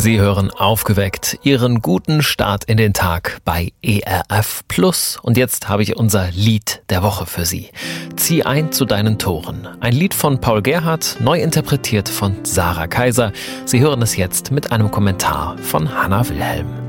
Sie hören Aufgeweckt, Ihren guten Start in den Tag bei ERF Plus. Und jetzt habe ich unser Lied der Woche für Sie. Zieh ein zu deinen Toren. Ein Lied von Paul Gerhardt, neu interpretiert von Sarah Kaiser. Sie hören es jetzt mit einem Kommentar von Hannah Wilhelm.